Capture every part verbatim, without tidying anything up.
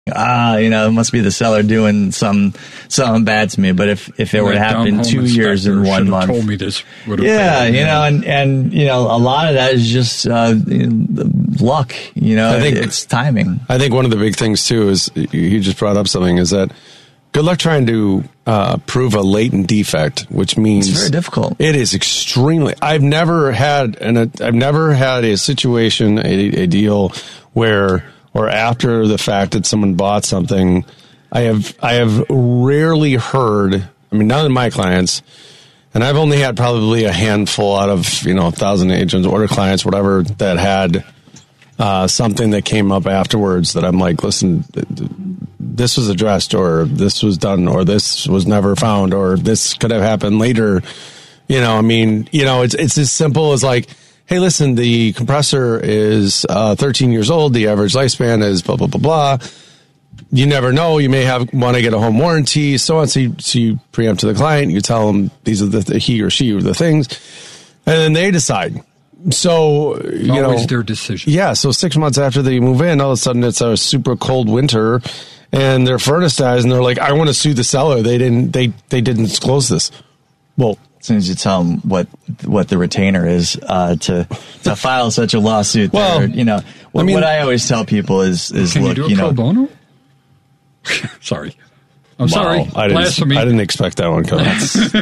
ah, you know, it must be the seller doing some something bad to me. But if, if it were to happen two years in one month, told me this. Yeah, you know, and, and you know, a lot of that is just uh, luck. You know, I think, it's timing. I think one of the big things too is you just brought up something is that good luck trying to uh, prove a latent defect, which means it's very difficult. It is extremely. I've never had an I've never had a situation, a, a deal where. Or after the fact that someone bought something, I have I have rarely heard. I mean, none of my clients, and I've only had probably a handful out of you know a thousand agents, order clients, whatever, that had uh, something that came up afterwards that I'm like, listen, this was addressed, or this was done, or this was never found, or this could have happened later. You know, I mean, you know, it's it's as simple as like. Hey, listen, the compressor is uh, thirteen years old. The average lifespan is blah, blah, blah, blah. You never know. You may have want to get a home warranty, so on. So you, so you preempt to the client. You tell them these are the, the he or she or the things, and then they decide. So, it's you always know, their decision. Yeah. So six months after they move in, all of a sudden it's a super cold winter, and their furnace dies, and they're like, "I want to sue the seller. They didn't. They they didn't disclose this." Well. As soon as you tell them what what the retainer is uh, to to file such a lawsuit, well, you know what I, mean, what I always tell people is is can look, you do a you pro know, bono? Sorry, I'm wow, sorry. I didn't, Blasphemy. I didn't expect that one coming.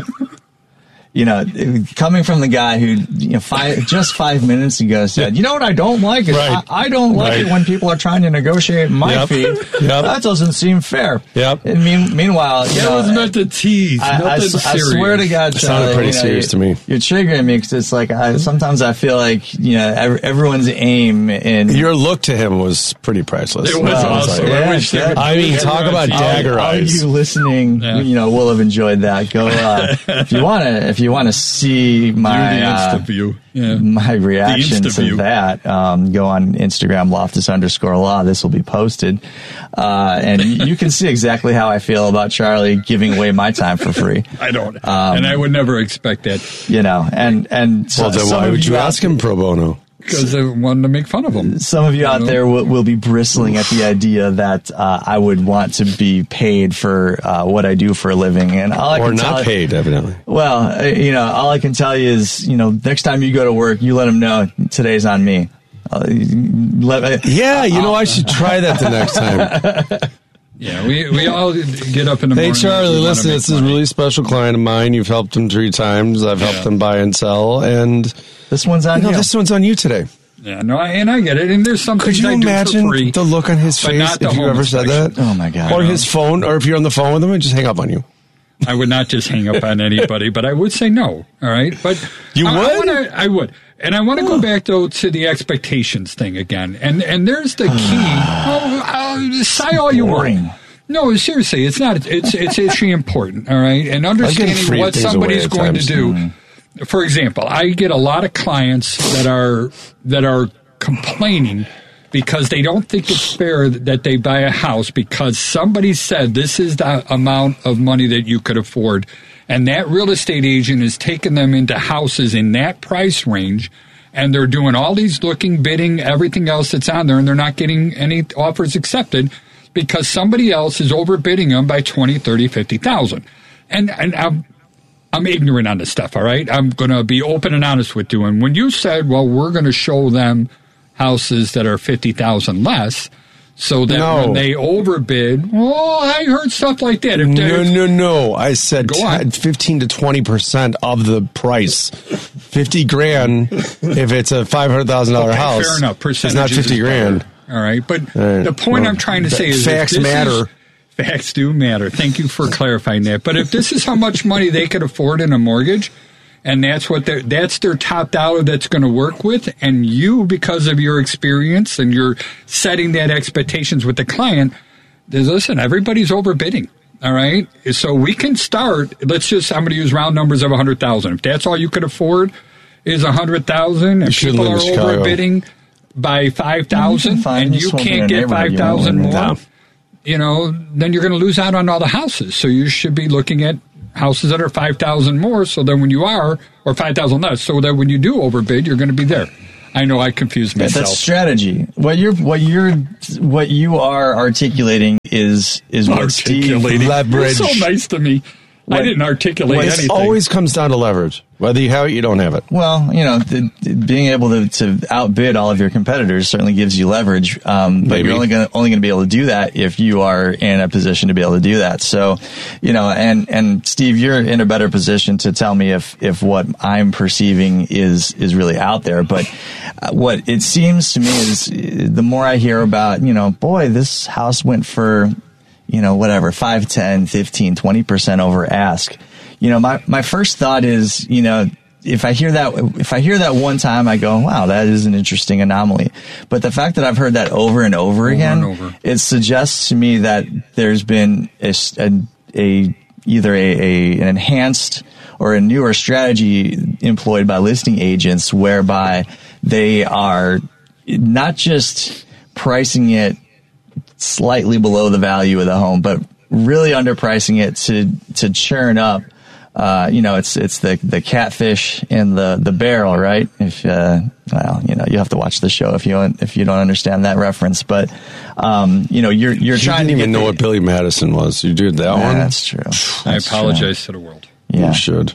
You know, coming from the guy who, you know, five, just five minutes ago said, you know what I don't like? Is right. I, I don't like right. it when people are trying to negotiate my yep. fee. Yep. That doesn't seem fair. Yep. And mean, meanwhile, you that know, was meant to tease. I, I, I swear to God, it Charlie, sounded pretty you know, serious you, to me. You're triggering me because it's like I, sometimes I feel like you know every, everyone's aim in your look to him was pretty priceless. It was well, awesome. Yeah, I, wish yeah. I mean, talk about dagger all, eyes. all you listening, yeah. you know, will have enjoyed that. Go uh, if you want to. If you want to see my. Uh, view. Yeah. My reaction to view. that, um, go on Instagram, Loftus underscore law. This will be posted. Uh, and you can see exactly how I feel about Charlie giving away my time for free. I don't. Um, and I would never expect that. You know, and, and so, well, then why would you ask him pro bono? Because I wanted to make fun of him. Some of you out there will, will be bristling at the idea that uh, I would want to be paid for uh, what I do for a living, and all I or can not tell paid, evidently. Well, you know, all I can tell you is, you know, next time you go to work, you let them know today's on me. Uh, let, yeah, you know, I should try that the next time. Yeah, we, we all get up in the hey, morning. Hey, Charlie, listen, this is a really special client of mine. You've helped him three times. I've helped yeah. him buy and sell, and this one's on you. Know, you. this one's on you today. Yeah, no, I, and I get it. And there's something Could you I imagine do for free, the look on his face if you ever said that? Oh, my God. Or his phone, or if you're on the phone with him and just hang up on you. I would not just hang up on anybody, but I would say no. All right, but you I, would. I, wanna, I would, and I want to go back though to the expectations thing again. And and there's the key. oh, uh, sigh all you want. No, seriously, it's not. It's it's actually important. All right, and understanding what somebody's going to do. Mm-hmm. For example, I get a lot of clients that are that are complaining because they don't think it's fair that they buy a house because somebody said this is the amount of money that you could afford. And that real estate agent is taking them into houses in that price range, and they're doing all these looking, bidding, everything else that's on there, and they're not getting any offers accepted because somebody else is overbidding them by twenty, thirty, fifty thousand. And and I'm I'm ignorant on this stuff, all right? I'm going to be open and honest with you. And when you said, well, we're going to show them houses that are fifty thousand less, so that no. when they overbid, well, I heard stuff like that. If no, no, no. I said ten, fifteen to twenty percent of the price. fifty grand if it's a five hundred thousand dollars okay, house. Fair enough. It's not fifty grand. All right. But right. the point well, I'm trying to say is facts this matter. Is, facts do matter. Thank you for clarifying that. But if this is how much money they could afford in a mortgage, and that's what they're, that's their top dollar that's going to work with, and you, because of your experience and you're setting that expectations with the client, listen, everybody's overbidding. All right, so we can start. Let's just I'm going to use round numbers of a hundred thousand. If that's all you could afford is a hundred thousand, and people are overbidding by five thousand, and you can't get five thousand more, down. you know, then you're going to lose out on all the houses. So you should be looking at houses that are five thousand more, so that when you are, or five thousand less, so that when you do overbid, you're going to be there. I know I confused myself. That's strategy. What you're, what you're, what you are articulating is is what Steve leverage. You're so nice to me. What, I didn't articulate well, anything. It always comes down to leverage. Whether you have it, you don't have it. Well, you know, the, the, being able to, to outbid all of your competitors certainly gives you leverage. Um, but Maybe. you're only going to only going to be able to do that if you are in a position to be able to do that. So, you know, and and Steve, you're in a better position to tell me if if what I'm perceiving is is really out there. But what it seems to me is the more I hear about, you know, boy, this house went for, you know, whatever, five, ten, fifteen, twenty percent over ask. You know, my, my first thought is, you know, if I hear that, if I hear that one time, I go, wow, that is an interesting anomaly. But the fact that I've heard that over and over, over again, and over. It suggests to me that there's been a, a, a either a, a, an enhanced or a newer strategy employed by listing agents whereby they are not just pricing it slightly below the value of the home, but really underpricing it to to churn up. Uh, you know, it's it's the the catfish in the, the barrel, right? If uh, well, you know, you have to watch the show if you don't, if you don't understand that reference. But um, you know, you're you're you trying didn't to even get know the, what Billy Madison was. You did that yeah, one. That's true. That's I apologize true. to the world. Yeah, you should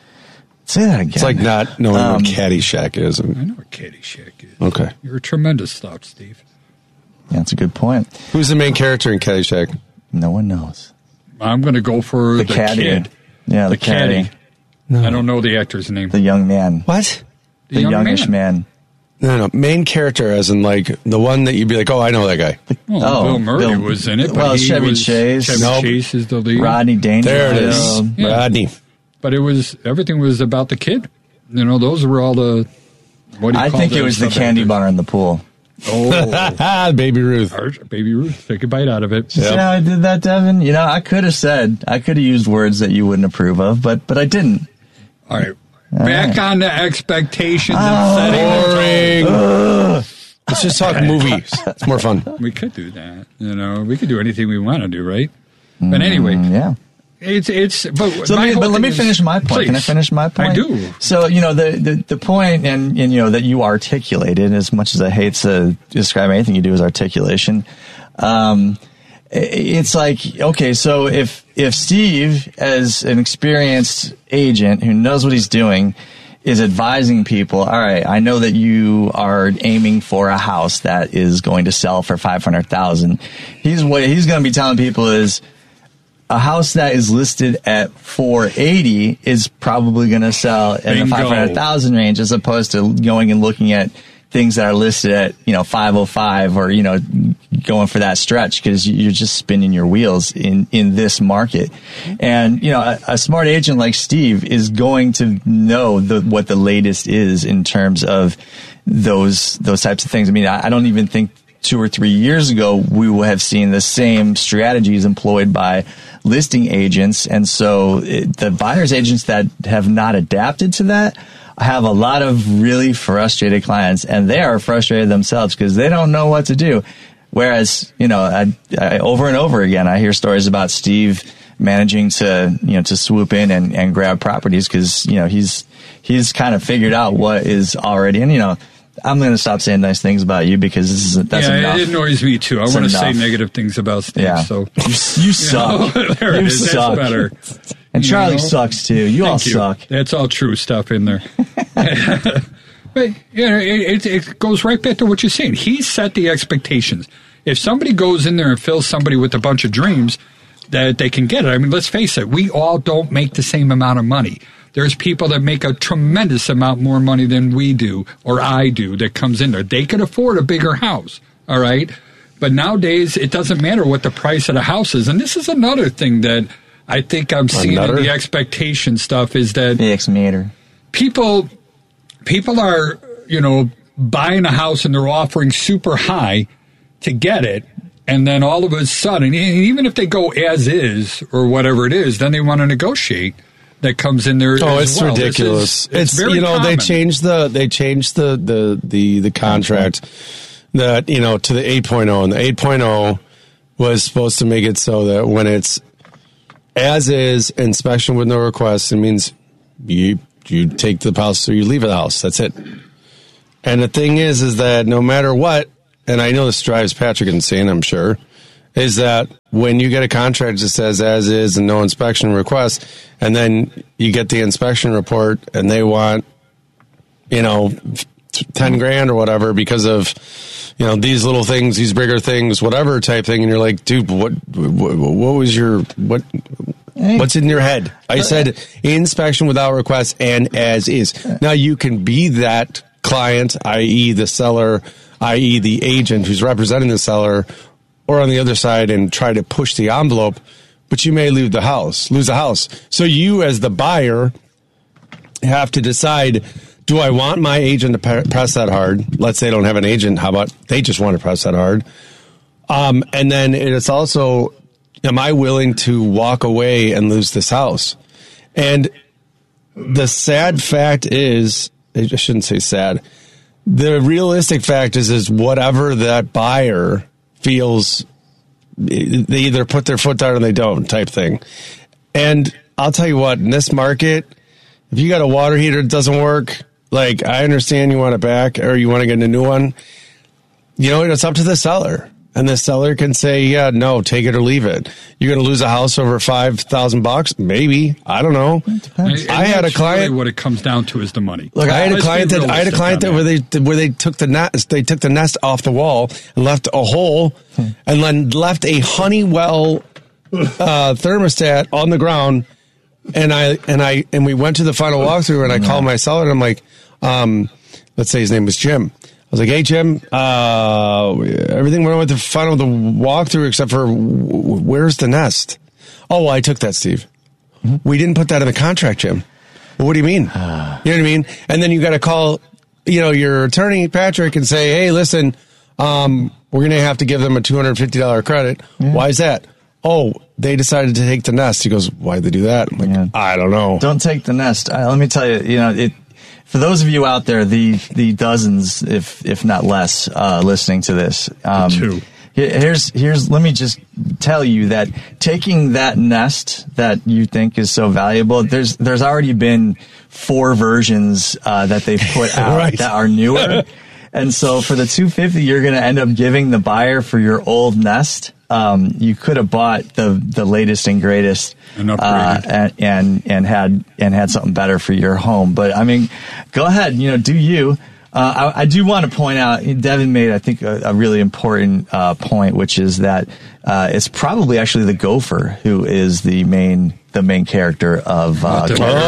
say that again. It's like not knowing um, what Caddyshack is. I know what Caddyshack is. Okay, you're a tremendous thought, Steve. Yeah, that's a good point. Who's the main character in Caddyshack? No one knows. I'm going to go for the, the caddy. kid. Yeah, the, the caddy. caddy. No. I don't know the actor's name. The young man. What? The, the young youngish man. No, man. no, main character as in like the one that you'd be like, oh, I know that guy. Well, oh, Bill Murray Bill, was in it. But well, he Chevy was, Chase. Chevy Nope. Chase is the lead. Rodney Dangerfield. There it is. Yeah. Rodney. But it was, everything was about the kid. You know, those were all the, what do you I call think that? it was the candy bar in the pool. Oh. Baby Ruth. Baby Ruth. Take a bite out of it. Yep. See how I did that, Devin? You know, I could have said, I could have used words that you wouldn't approve of, but but I didn't. All right. All Back right. on to expectations Oh, and setting. Boring. Let's just talk movies. It's more fun. We could do that. You know, we could do anything we want to do, right? But anyway. Mm, yeah. It's, it's, but, So let me, but let me is, finish my point. Please. Can I finish my point? I do. So, you know, the, the, the point and, and, you know, that you articulated, as much as I hate to describe anything you do as articulation, um, it's like, okay, so if, if Steve, as an experienced agent who knows what he's doing, is advising people, all right, I know that you are aiming for a house that is going to sell for five hundred thousand dollars. He's what he's going to be telling people is, a house that is listed at four eighty is probably going to sell in Bingo. the five hundred thousand range, as opposed to going and looking at things that are listed at, you know, five oh five, or, you know, going for that stretch, because you're just spinning your wheels in, in this market. And, you know, a, a smart agent like Steve is going to know the, what the latest is in terms of those, those types of things. I mean, I, I don't even think two or three years ago we would have seen the same strategies employed by listing agents. And so it, the buyer's agents that have not adapted to that have a lot of really frustrated clients, and they are frustrated themselves because they don't know what to do. Whereas, you know, I, I, over and over again, I hear stories about Steve managing to, you know, to swoop in and, and grab properties because, you know, he's, he's kind of figured out what is already, and, you know, I'm going to stop saying nice things about you because this is, that's yeah, enough. it annoys me too. I It's want to say enough. negative things about Steve. Yeah. So you, you suck. You know, there it you is. suck. That's better. And You Charlie know? sucks too. You Thank all you. suck. That's all true stuff in there. But you know, it, it, it goes right back to what you're saying. He set the expectations. If somebody goes in there and fills somebody with a bunch of dreams, that they can get it. I mean, let's face it. We all don't make the same amount of money. There's people that make a tremendous amount more money than we do, or I do, that comes in there. They can afford a bigger house, all right? But nowadays, it doesn't matter what the price of the house is. And this is another thing that I think I'm seeing Another? in the expectation stuff is that The ex-mater. people people are, you know, buying a house and they're offering super high to get it. And then all of a sudden, even if they go as is or whatever it is, then they want to negotiate. That comes in there. Oh, as it's well. ridiculous. Is, it's, it's very you know common. they changed the they changed the the the, the contract that you know to the eight point oh, and the eight point oh was supposed to make it so that when it's as is inspection with no request, it means you you take the house or you leave the house. That's it. And the thing is, is that no matter what, and I know this drives Patrick insane, I'm sure, is that when you get a contract that says as is and no inspection request, and then you get the inspection report and they want, you know, ten grand or whatever because of, you know, these little things, these bigger things, whatever type thing. And you're like, dude, what, what, what was your, what, what's in your head? I said inspection without request and as is. Now you can be that client, that is the seller, that is the agent who's representing the seller, or on the other side and try to push the envelope, but you may lose the house, lose the house. So you as the buyer have to decide, do I want my agent to press that hard? Let's say they don't have an agent. How about they just want to press that hard? Um, and then it's also, am I willing to walk away and lose this house? And the sad fact is, I shouldn't say sad. The realistic fact is, is whatever that buyer feels, they either put their foot down or they don't type thing. And I'll tell you what, in this market, if you got a water heater that doesn't work, like, I understand you want it back or you want to get a new one. You know, it's up to the seller. And the seller can say, yeah, no, take it or leave it. You're going to lose a house over five thousand bucks? Maybe. I don't know. I, I had a client. Really what it comes down to is the money. Look, I had Let's a client that I had a client that where they where they took the nest they took the nest off the wall and left a hole and then left a Honeywell uh, thermostat on the ground. And I and I and we went to the final walkthrough and I called my seller and I'm like, um, let's say his name was Jim. I was like, hey, Jim, uh, everything went with the final the walkthrough except for w- where's the nest? Oh, well, I took that, Steve. Mm-hmm. We didn't put that in the contract, Jim. Well, what do you mean? Uh, you know what I mean? And then you got to call, you know, your attorney, Patrick, and say, hey, listen, um, we're going to have to give them a two hundred fifty dollars credit. Yeah. Why is that? Oh, they decided to take the nest. He goes, why'd they do that? I'm like, yeah. I don't know. Don't take the nest. Uh, let me tell you, you know, it. For those of you out there, the the dozens, if if not less, uh, listening to this, um, Two. here's here's. Let me just tell you that taking that nest that you think is so valuable, there's there's already been four versions uh, that they've put out right. that are newer, and so for the two hundred fifty dollars, you're going to end up giving the buyer for your old nest. Um, you could have bought the the latest and greatest, and, uh, and and and had and had something better for your home. But I mean, go ahead, you know, do you? Uh, I, I do want to point out, Devin made, I think, a, a really important uh, point, which is that uh, it's probably actually the gopher who is the main the main character of. Uh,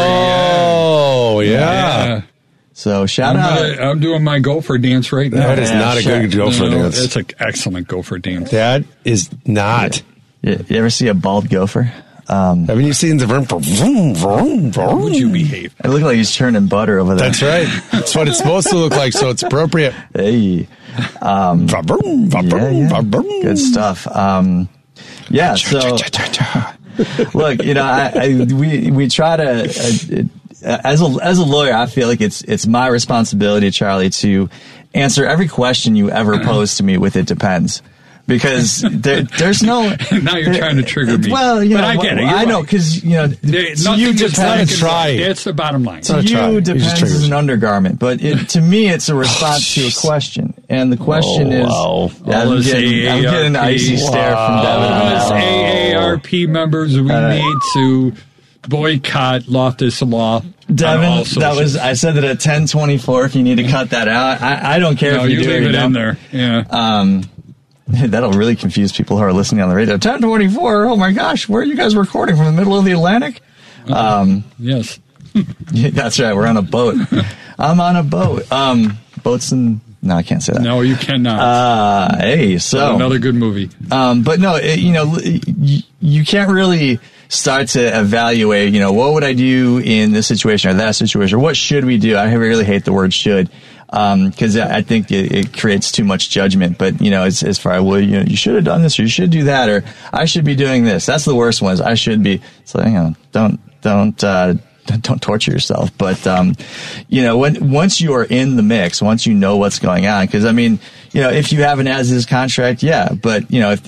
oh yeah. yeah. So shout I'm out! Gonna, I'm doing my gopher dance right now. That is yeah, not a sure. good gopher no, dance. It's an excellent gopher dance. That is not. You, you ever see a bald gopher? Um, Haven't you seen the vroom, vroom, vroom, vroom? How would you behave? It looked like he's churning butter over there. That's right. That's what it's supposed to look like, so it's appropriate. Hey, um, Vroom, vroom, yeah, yeah. vroom. Good stuff. Um, yeah. So, look, you know, I, I we we try to. Uh, As a as a lawyer, I feel like it's it's my responsibility, Charlie, to answer every question you ever pose to me with "it depends," because there, there's no. Now you're there, trying to trigger me. Well, you but know, I get it. You're I know right. because you know There, to you nothing is black depends. and try. white. That's the bottom line. To Not you try. You just depends triggered. is an undergarment, but it, to me, it's a response to a question, and the question Oh, is. wow. Yeah, I'm, All getting, I'm getting an icy wow. stare from Devin. All us now. A A R P members, we Uh, need to boycott Loftus Law. Devin, that was I said that at ten twenty-four. If you need to cut that out, I, I don't care No, if you, you do leave it, it you in know? there. Yeah. Um, that'll really confuse people who are listening on the radio. ten twenty-four. Oh my gosh, where are you guys recording from the middle of the Atlantic? Um, yes. yeah, that's right. We're on a boat. I'm on a boat. Um, boats and no, I can't say that. No, you cannot. Uh, hey, so Another good movie. Um, but no, it, you know, you, you can't really start to evaluate, you know, what would I do in this situation or that situation? Or what should we do? I really hate the word should, um, because I think it, it creates too much judgment. But, you know, as, as far as, well, you know, you should have done this or you should do that or I should be doing this. That's the worst ones. I should be. So, you know, don't, don't, uh, don't torture yourself. But, um, you know, when, once you are in the mix, once you know what's going on, because I mean, you know, if you have an as is contract, yeah, but, you know, if, if,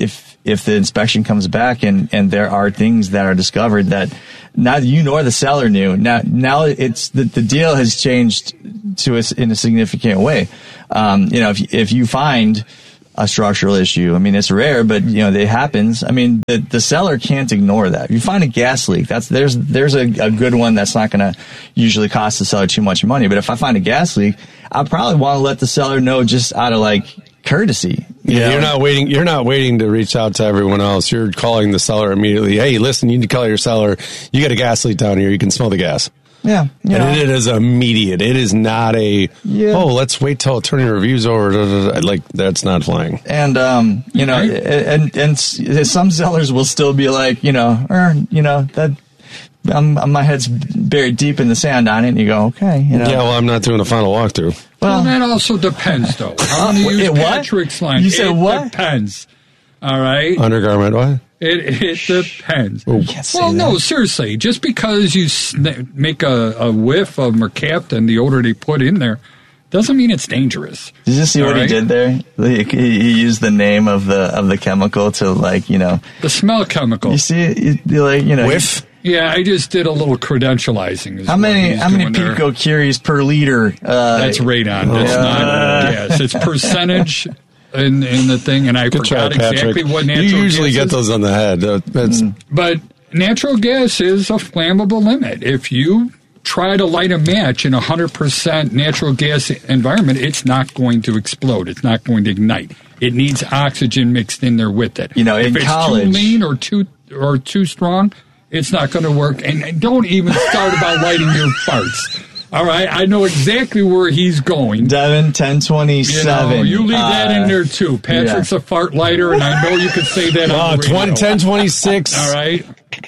if the inspection comes back and, and there are things that are discovered that neither you nor the seller knew. Now, now it's the, the deal has changed to us in a significant way. Um, you know, if, if you find a structural issue, I mean, it's rare, but you know, it happens. I mean, the, the seller can't ignore that. If you find a gas leak, that's, there's, there's a, a good one that's not going to usually cost the seller too much money. But if I find a gas leak, I probably want to let the seller know just out of like, courtesy. You yeah, know? you're not waiting. You're not waiting to reach out to everyone else. You're calling the seller immediately. Hey, listen, you need to call your seller. You got a gas leak down here. You can smell the gas. Yeah, you and know. it is immediate. It is not a yeah. oh, let's wait till attorney reviews over. Da, da, da. Like that's not flying. And um, you know, and and some sellers will still be like, you know, er, you know that. I'm, my head's buried deep in the sand on it, and you go, okay. You know. Yeah, well, I'm not doing a final walkthrough. Well, well that also depends, though. I'm going to use it, Patrick's line. You said it what? depends. All right? Undergarment, what? It, it depends. Well, no, that. seriously. Just because you sn- make a, a whiff of mercaptan, the odor they put in there, doesn't mean it's dangerous. Did you see All what right? he did there? He, he used the name of the of the chemical to, like, you know. The smell chemical. You see it? You, like, you know. Whiff? Yeah, I just did a little credentializing. is How what many he's how many doing there. pico curies per liter? Uh, That's radon. That's uh, not gas. It's percentage in, in the thing, and I Good try, forgot exactly Patrick. what natural You usually gas get is. those on the head. Uh, That's But natural gas is a flammable limit. If you try to light a match in a one hundred percent natural gas environment, it's not going to explode. It's not going to ignite. It needs oxygen mixed in there with it. You know, if in it's college- too lean or too or too strong, it's not going to work. And, and don't even start about lighting your farts. All right, I know exactly where he's going. Devin, ten You twenty-seven. know, you leave that uh, in there too. Patrick's yeah. a fart lighter, and I know you could say that uh, on the radio. ten twenty-six. All right.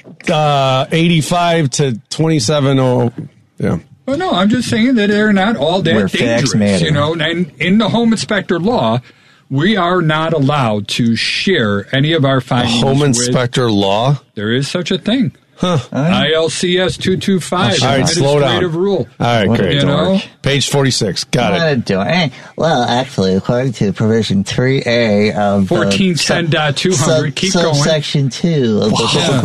Uh, eighty-five to twenty-seven. Oh, yeah. Well, no, I'm just saying that they're not all that Where facts dangerous, matter. you know. And in the home inspector law, we are not allowed to share any of our findings. Home with- inspector law. There is such a thing. Huh. I L C S two two five. All right, slow down. Administrative rule. All right, What a great. You know? Page forty-six. Got What it. a doing? Eh, Well, actually, according to provision three A of fourteen ten dot two hundred. Keep going. Section two of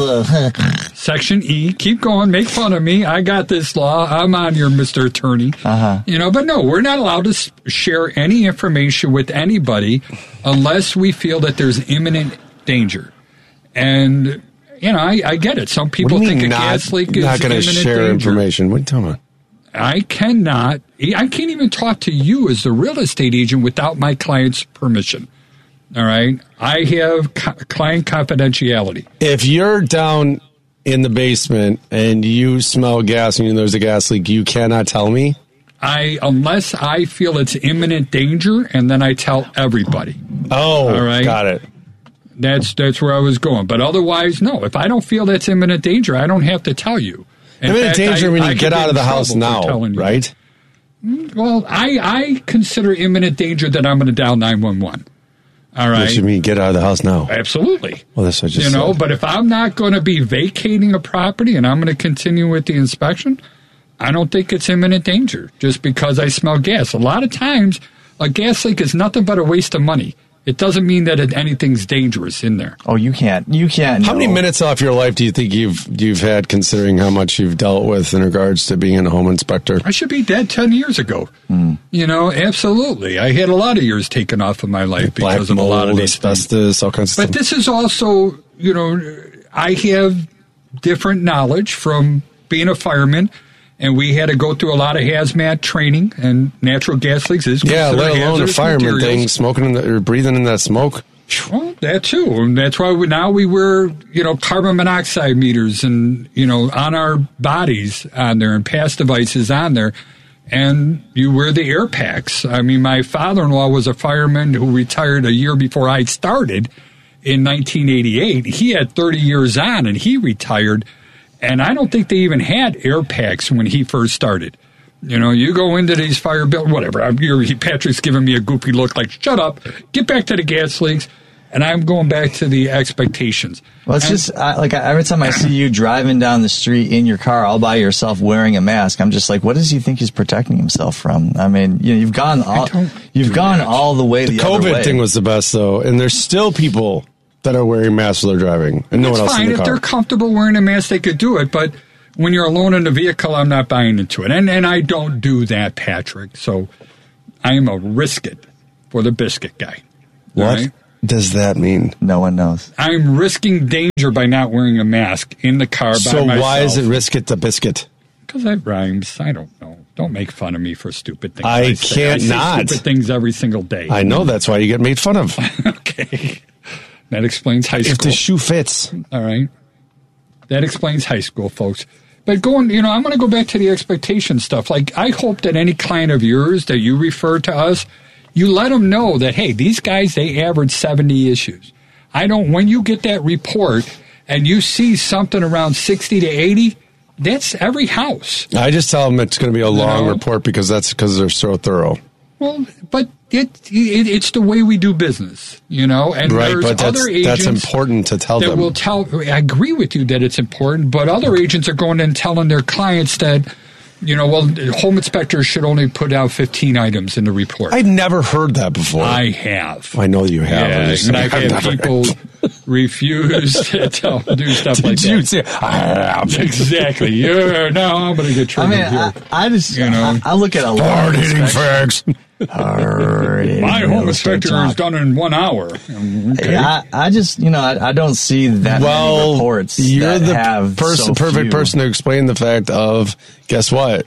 the Section E. Keep going. Make fun of me. I got this law. I'm on your Mister Attorney. Uh-huh. You know, but no, we're not allowed to s- share any information with anybody unless we feel that there's imminent danger. And, you know, I, I get it. Some What people do you think mean a not, gas leak is not going to imminent share danger. information? What are you talking about? I cannot, I can't even talk to you as the real estate agent without my client's permission. All right? I have co- client confidentiality. If you're down in the basement and you smell gas and there's a gas leak, you cannot tell me? I unless I feel it's imminent danger, and then I tell everybody. Oh, All right. got it. That's that's where I was going. But otherwise, no. If I don't feel that's imminent danger, I don't have to tell you. In Imminent fact, danger I- when I you could get out in of the house trouble for now, telling you. right? Well, I, I consider imminent danger that I'm going to dial nine one one. All right. What you mean get out of the house now? Absolutely. Well, that's what I just You know, said. but if I'm not going to be vacating a property and I'm going to continue with the inspection, I don't think it's imminent danger just because I smell gas. A lot of times, a gas leak is nothing but a waste of money. It doesn't mean that it, anything's dangerous in there. Oh, you can't. You can't. How know. many minutes off your life do you think you've you've had, considering how much you've dealt with in regards to being a home inspector? I should be dead ten years ago. Hmm. You know, absolutely. I had a lot of years taken off of my life Black because of a lot of mold, these things. asbestos, all kinds of But stuff. this is also, you know, I have different knowledge from being a fireman, and we had to go through a lot of hazmat training, and natural gas leaks is Yeah, considered let alone a hazardous fireman materials. thing, smoking in the, or breathing in that smoke. Well, that too, and that's why we, now we wear, you know, carbon monoxide meters and, you know, on our bodies on there and pass devices on there, and you wear the air packs. I mean, my father-in-law was a fireman who retired a year before I started in nineteen eighty-eight. He had thirty years on, and he retired, and I don't think they even had air packs when he first started. You know, you go into these fire bill, whatever. I'm, you're, Patrick's giving me a goofy look like, shut up, get back to the gas leaks. And I'm going back to the expectations. Well, it's And- just I, like every time I see you driving down the street in your car all by yourself wearing a mask, I'm just like, what does he think he's protecting himself from? I mean, you know, you've gone all don't you've do gone that. all the way the, The other COVID way. thing was the best, though, and there's still people that are wearing masks while they're driving, and no It's one else fine. in the If car. they're comfortable wearing a mask, they could do it. But when you're alone in the vehicle, I'm not buying into it. And and I don't do that, Patrick. So I am a risk it for the biscuit guy. What right? does that mean? No one knows. I'm risking danger by not wearing a mask in the car by So myself. why is it risk it the biscuit? Because that rhymes. I don't know. Don't make fun of me for stupid things. I say. can't I say not. stupid things every single day. I know that's why you get made fun of. Okay. That explains high school. If the shoe fits. All right. That explains high school, folks. But going, you know, I'm going to go back to the expectation stuff. Like, I hope that any client of yours that you refer to us, you let them know that, hey, these guys, they average seventy issues. I don't, when you get that report and you see something around sixty to eighty, that's every house. I just tell them it's going to be a long know? report because that's because they're so thorough. Well, but it, it it's the way we do business, you know. And Right, there's but that's, other agents that's important to tell that them. will tell. I agree with you that it's important, but other agents are going and telling their clients that, you know, well, home inspectors should only put out fifteen items in the report. I'd never heard that before. I have. I know you have. I'm Yeah, just and saying, I've had never- people refuse to tell, do stuff Did like you that. say, I have. Exactly. Yeah, no, I'm going to get I triggered mean, here. I, I just, You know. I, I look at a lot Hard of hitting facts. My home inspector is done in one hour. Okay. I, I just, you know, I, I don't see that many Well, reports you're that the have person, so perfect few. person to explain the fact of, guess what?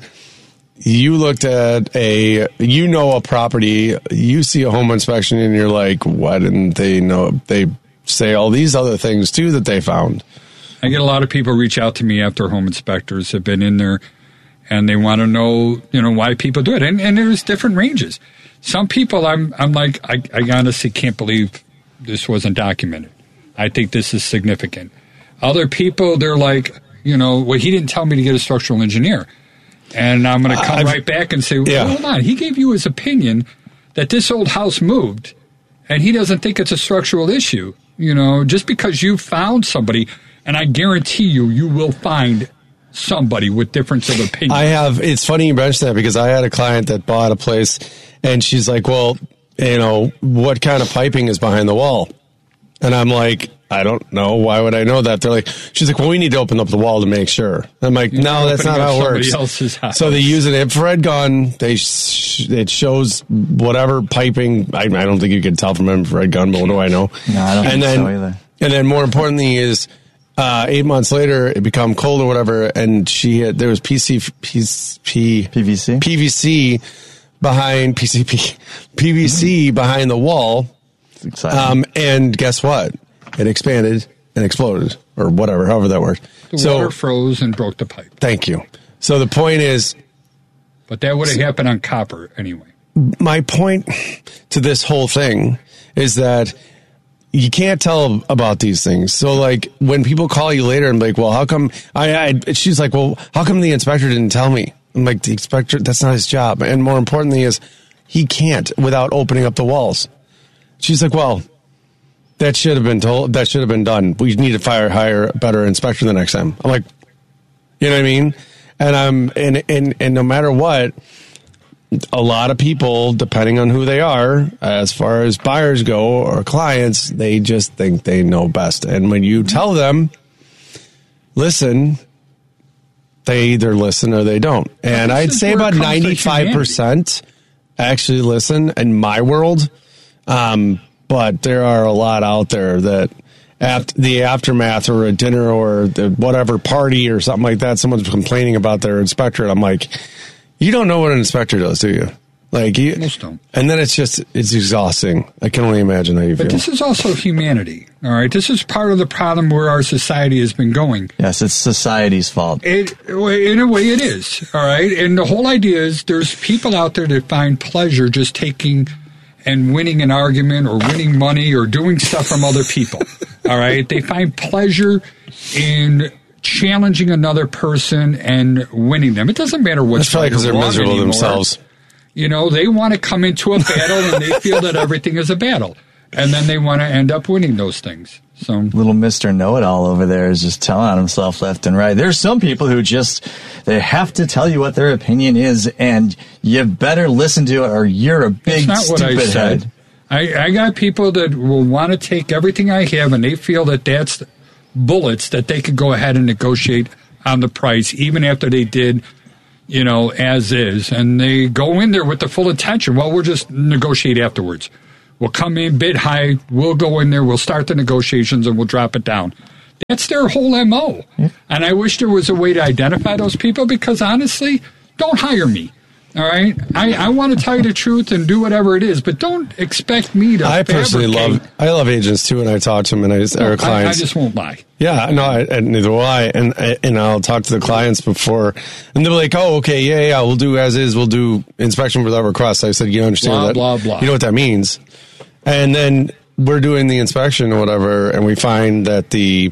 You looked at a, you know, a property, you see a home inspection and you're like, why didn't they know? They say all these other things too that they found. I get a lot of people reach out to me after home inspectors have been in there, and they want to know, you know, why people do it. And, and there's different ranges. Some people, I'm, I'm like, I, I honestly can't believe this wasn't documented. I think this is significant. Other people, they're like, you know, well, he didn't tell me to get a structural engineer. And I'm going to come I've- right back and say, well, yeah. hold on. He gave you his opinion that this old house moved, and he doesn't think it's a structural issue. You know, just because you found somebody, and I guarantee you, you will find somebody with difference of opinion. I have, it's funny you mentioned that because I had a client that bought a place and she's like, well, you know, what kind of piping is behind the wall? And I'm like, I don't know. Why would I know that? They're like, she's like, well, we need to open up the wall to make sure. I'm like, You're no, that's not opening up how it somebody works. else's house. So they use an infrared gun. They sh- it shows whatever piping. I, I don't think you can tell from an infrared gun, but what do I know? No, I don't and think then, so either. And then more importantly is uh, eight months later, it become cold or whatever, and she had, there was P C P, P, P V C? P V C behind P C P P V C behind the wall. It's exciting. Um, and guess what? It expanded and exploded, or whatever, however that worked. the so, water froze and broke the pipe. thank you. So the point is, But that would have happened on copper anyway. my point to this whole thing is that you can't tell about these things. So, like, when people call you later and be like, well, how come I, I, she's like, well, how come the inspector didn't tell me? I'm like, the inspector, that's not his job. And more importantly is he can't without opening up the walls. She's like, well, that should have been told. That should have been done. We need to fire, hire a better inspector the next time. I'm like, you know what I mean? And I'm, and, and, and no matter what, a lot of people, depending on who they are, as far as buyers go or clients, they just think they know best. And when you tell them, listen, they either listen or they don't. And this I'd is say where it about comes to ninety-five percent actually listen in my world. Um, but there are a lot out there that after the aftermath or a dinner or the whatever party or something like that, someone's complaining about their inspector. And I'm like, you don't know what an inspector does, do you? Like, you, Most don't. and then it's just, it's exhausting. I can only imagine how you But feel. this is also humanity, all right? This is part of the problem where our society has been going. yes, it's society's fault. It, in a way, it is, all right? And the whole idea is there's people out there that find pleasure just taking and winning an argument or winning money or doing stuff from other people, all right? They find pleasure in challenging another person and winning them. It doesn't matter what's That's probably right or because they're wrong miserable anymore. themselves. You know, they want to come into a battle and they feel that everything is a battle. And then they want to end up winning those things. So Little Mister Know-It-All over there is just telling on himself left and right. There's some people who just, they have to tell you what their opinion is, and you better listen to it or you're a big that's not what I stupid said. head. I, I got people that will want to take everything I have, and they feel that that's bullets that they could go ahead and negotiate on the price, even after they did, you know, as is. And they go in there with the full intention. Well, we'll just negotiate afterwards. We'll come in bid high. We'll go in there. We'll start the negotiations, and we'll drop it down. That's their whole M O. Yeah. And I wish there was a way to identify those people, because honestly, don't hire me. All right, I, I want to tell you the truth and do whatever it is, but don't expect me to. I personally fabricate. love. I love agents too, and I talk to them, and I just, no, our clients. I, I just won't lie. Yeah, no, I, and neither will I. And and I'll talk to the clients before, and they're like, "Oh, okay, yeah, yeah, we'll do as is. We'll do inspection without request." I said, "You understand blah, that? Blah blah. You know what that means?" And then we're doing the inspection or whatever, and we find that the,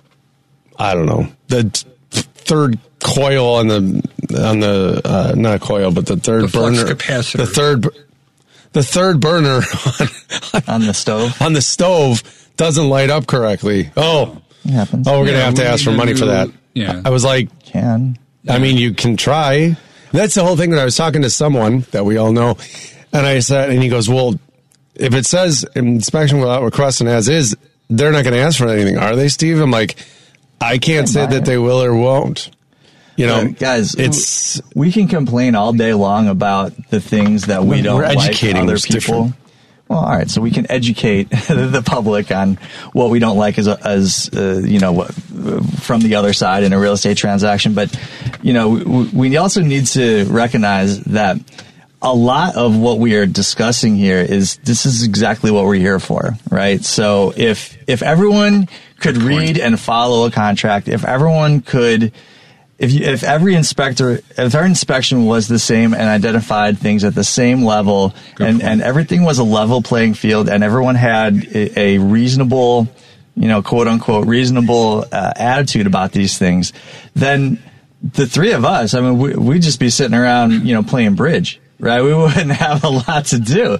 I don't know, the third coil on the on the uh, not coil, but the third the burner, capacitor. the third, the third burner on, on the stove on the stove doesn't light up correctly. Oh, it happens. Oh, we're gonna yeah, have to ask for money do, for that. Yeah, I was like, can I mean, you can try. That's the whole thing. That I was talking to someone that we all know, and I said, and he goes, well, if it says inspection without request and as is, they're not going to ask for anything, are they, Steve? I'm like, I can't say that they will or won't. You know, uh, guys, it's we can complain all day long about the things that we don't like educating other people. Different. Well, all right, so we can educate the public on what we don't like as, as uh, you know, what, from the other side in a real estate transaction. But, you know, we, we also need to recognize that a lot of what we are discussing here is this is exactly what we're here for, right? So if if everyone could read and follow a contract, if everyone could, if you, if every inspector, if our inspection was the same and identified things at the same level, and, and everything was a level playing field, and everyone had a, a reasonable, you know, quote unquote, reasonable uh, attitude about these things, then the three of us, I mean, we, we'd just be sitting around, you know, playing bridge. Right, we wouldn't have a lot to do.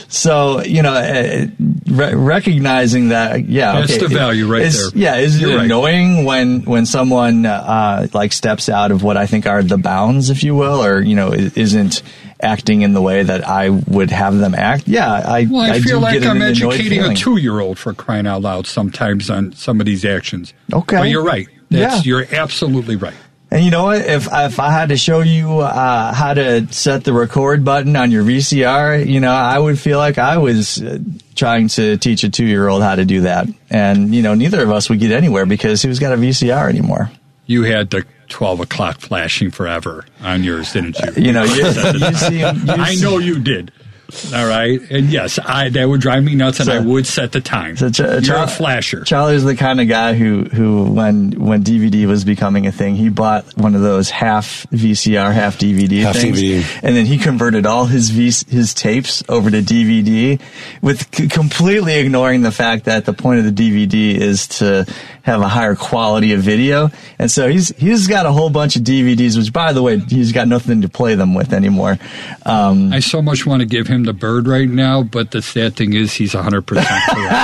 So, you know, uh, re- recognizing that, yeah, that's okay, the value right is, there. Yeah, is it You're annoying right. when when someone uh, like steps out of what I think are the bounds, if you will, or you know, isn't acting in the way that I would have them act? Yeah, I. Well, I, I feel do like get I'm an educating feeling. a two-year-old for crying out loud sometimes on some of these actions. Okay, but you're right. That's, yeah, you're absolutely right. And you know what? If if I had to show you uh, how to set the record button on your V C R, you know, I would feel like I was uh, trying to teach a two-year-old how to do that. And, you know, neither of us would get anywhere because who's got a V C R anymore? You had the twelve o'clock flashing forever on yours, didn't you? Uh, you know, you, you see him, you I see, know you did. All right. And yes, I that would drive me nuts, and so, I would set the time. So Ch- You're Ch- a flasher. Charlie's the kind of guy who, who when when D V D was becoming a thing, he bought one of those half V C R, half D V D half things. D V D. And then he converted all his v- his tapes over to D V D with c- completely ignoring the fact that the point of the D V D is to have a higher quality of video. And so he's he's got a whole bunch of D V Ds, which, by the way, he's got nothing to play them with anymore. Um, I so much want to give him the bird right now, but the sad thing is he's one hundred percent correct.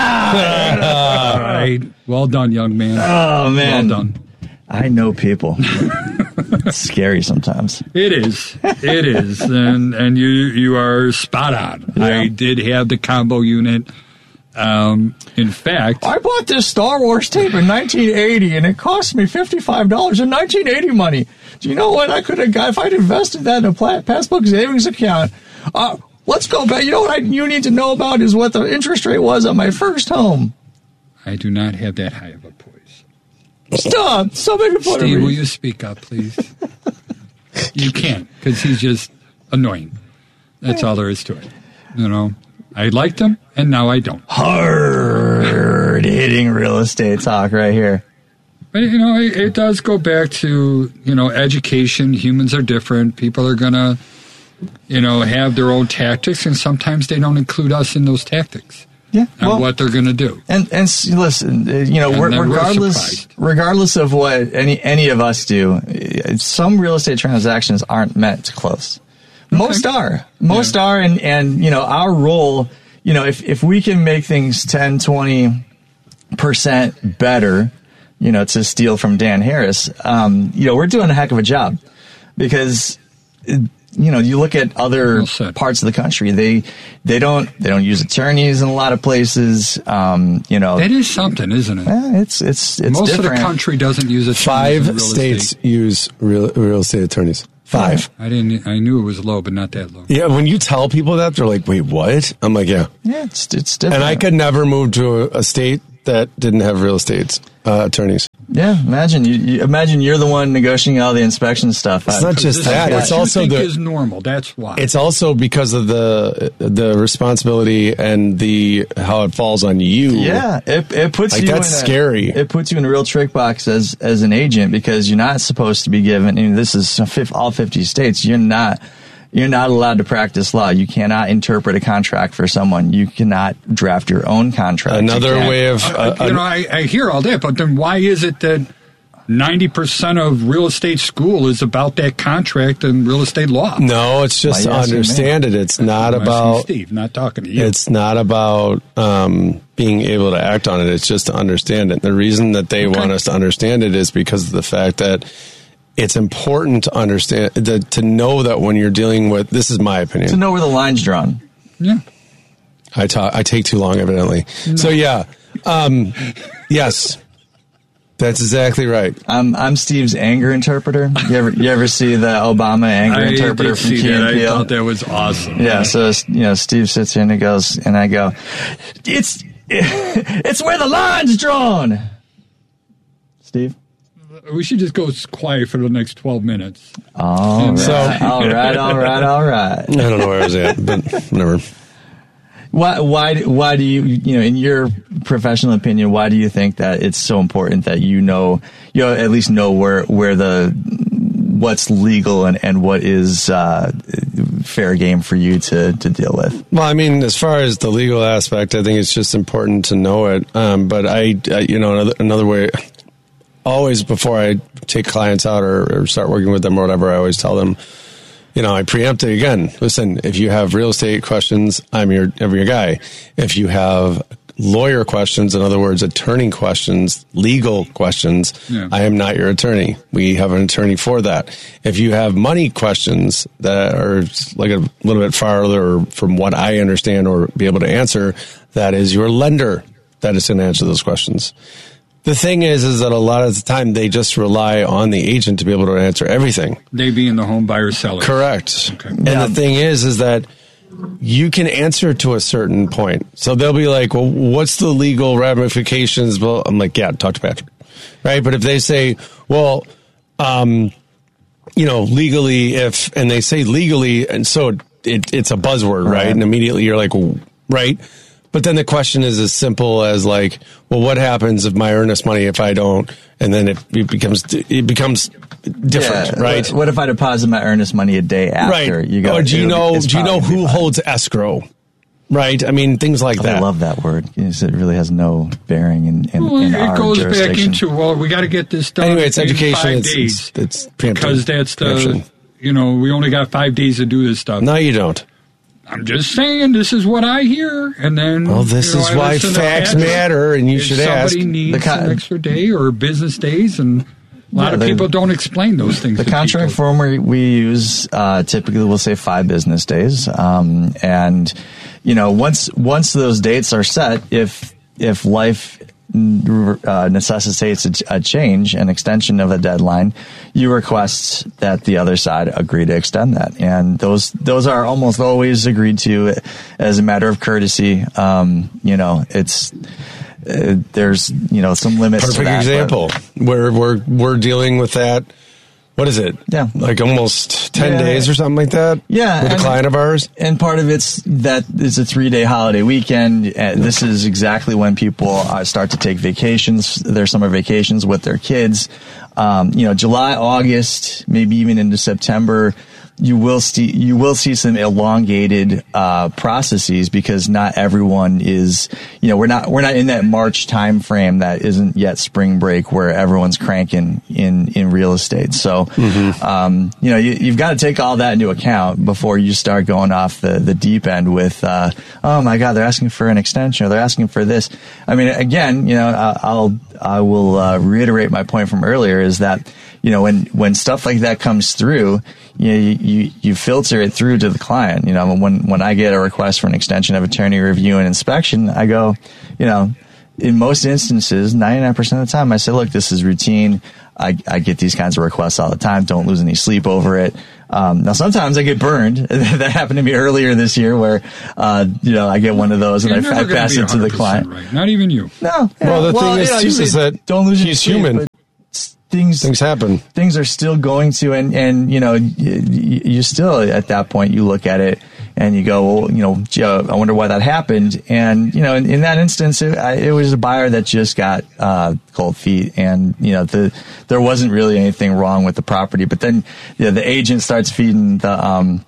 All right. Well done, young man. Oh, man. Well done. I know people. It's scary sometimes. It is. It is. And and you you are spot on. Yeah. I did have the combo unit. Um, in fact, I bought this Star Wars tape in nineteen eighty, and it cost me fifty-five dollars in nineteen eighty money. Do you know what I could have got if I'd invested that in a passbook savings account? Uh, let's go back. You know what I, you need to know about is what the interest rate was on my first home. I do not have that high of a poise. Stop. Somebody put Steve, will you speak up, please? You can't, because he's just annoying. That's all there is to it. You know, I liked him, and now I don't. Hard hitting real estate talk right here. But, you know, it, it does go back to, you know, education. Humans are different. People are going to, you know, have their own tactics, and sometimes they don't include us in those tactics. Yeah, and well, what they're going to do. And and listen, you know, And regardless regardless of what any any of us do, some real estate transactions aren't meant to close. Most okay. are. Most yeah. are, and and you know, our role, you know, if if we can make things ten, twenty percent better, you know, to steal from Dan Harris, um, you know, we're doing a heck of a job, because you know, you look at other well parts of the country, they they don't they don't use attorneys in a lot of places. Um, you know, that is something, isn't it? Eh, it's it's it's most different. of the country doesn't use attorneys. Five in real states estate. use real real estate attorneys. Five. I didn't. I knew it was low, but not that low. Yeah, when you tell people that, they're like, "Wait, what?" I'm like, "Yeah." Yeah, it's it's different. And I could never move to a, a state that didn't have real estate uh, attorneys. Yeah, imagine you, you imagine you're the one negotiating all the inspection stuff. It's not This just is that; what it's you also think the is normal. That's why. it's also because of the the responsibility and the how it falls on you. Yeah, it it puts Like, you that's in a, scary. It puts you in a real trick box as as an agent because you're not supposed to be given. I mean, this is all fifty states. You're not. You're not allowed to practice law. You cannot interpret a contract for someone. You cannot draft your own contract. Another way of uh, Uh, you know, I, I hear all that, but then why is it that ninety percent of real estate school is about that contract and real estate law? no, it's just Why to you asking understand it. It's not I'm asking about Steve, not talking to you. It's not about um, being able to act on it. It's just to understand it. The reason that they Okay. want us to understand it is because of the fact that it's important to understand, that, to know that when you're dealing with, this is my opinion. To know where the line's drawn. yeah. I talk, I take too long, evidently. So yeah, um, yes, that's exactly right. I'm I'm Steve's anger interpreter. You ever you ever see the Obama anger I interpreter did from see Key that. and I Peele? thought that was awesome. Yeah, so you know, Steve sits here and he goes, and I go, it's it's where the line's drawn. Steve. We should just go quiet for the next twelve minutes. All right, So- all right, all right, all right. I don't know where I was at, but whatever. Why why why do you you know in your professional opinion why do you think that it's so important that you know you know, at least know where where the what's legal and, and what is uh, fair game for you to, to deal with? Well, I mean, as far as the legal aspect, I think it's just important to know it. Um, but I, I, you know, another, another way, always before I take clients out or, or start working with them or whatever, I always tell them, you know, I preempt it again. Listen, if you have real estate questions, I'm your, I'm your guy. If you have lawyer questions, in other words, attorney questions, legal questions, Yeah. I am not your attorney. We have an attorney for that. If you have money questions that are like a little bit farther from what I understand or be able to answer, that is your lender that is going to answer those questions. The thing is, is that a lot of the time they just rely on the agent to be able to answer everything. They being the home buyer seller. Correct. Okay. And Yeah. the thing is, is that you can answer to a certain point. So they'll be like, well, what's the legal ramifications? Well, I'm like, yeah, talk to Patrick. Right. But if they say, well, um, you know, legally, if, and they say legally, and so it, it's a buzzword, right? Right. And immediately you're like, right. But then the question is as simple as like, well, what happens if my earnest money if I don't? And then it, it becomes it becomes different, Yeah, right? What, what if I deposit my earnest money a day after? Right. You go, or do you it'll be- know? it's Do you know probably who fine. holds escrow? Right. I mean, things like that. I love that word. Because it really has no bearing in, in, Well, in it our goes back jurisdiction. into, well, we got to get this done Anyway, it's in education. five It's, days. it's it's preemptive. Because that's the, Preemption. you know, we only got five days to do this stuff. No, you don't. I'm just saying, this is what I hear, and then. Well, this you know, is I why listen to facts Patrick. matter, and you If should ask. somebody needs The con- an extra day or business days, and a lot Yeah, of the- people don't explain those things. The to contract people. form we, we use uh, typically we'll say five business days, um, and you know once once those dates are set, if if life uh, necessitates a, a change, an extension of a deadline, you request that the other side agree to extend that, and those those are almost always agreed to as a matter of courtesy. Um, you know, it's. Uh, there's you know some limits to Perfect that, but- example. Where we're we're dealing with that. What is it? Yeah. Like almost ten Yeah. days or something like that. Yeah, With a and- client of ours. And part of it's that it's a three day holiday weekend. And this is exactly when people uh, start to take vacations, their summer vacations with their kids. Um, you know, July, August, maybe even into September, you will see you will see some elongated uh, processes because not everyone is. You know, we're not we're not in that March time frame that isn't yet spring break where everyone's cranking in in real estate. So, Mm-hmm. um, you know, you, you've got to take all that into account before you start going off the the deep end with, uh, oh my God, they're asking for an extension or they're asking for this. I mean, again, you know, I'll I will uh, reiterate my point from earlier is that, you know, when, when stuff like that comes through, you, know, you, you, you filter it through to the client. You know, when, when I get a request for an extension of attorney review and inspection, I go, you know, in most instances, ninety-nine percent of the time, I say, look, this is routine. I, I get these kinds of requests all the time. Don't lose any sleep over it. Um, now, sometimes I get burned. That happened to me earlier this year where, uh, you know, I get one of those and You're I, I pass it to the client. Right. Not even you. No. Yeah, well, the well, thing is, you know, too, is that don't lose he's sleep, human. but Things things happen. Things are still going to, and and you know, you, you still at that point you look at it and you go, well, you know, Joe, I wonder why that happened. And you know, in, in that instance, it, it was a buyer that just got uh, cold feet, and you know, the there wasn't really anything wrong with the property. But then, you know, the agent starts feeding the um,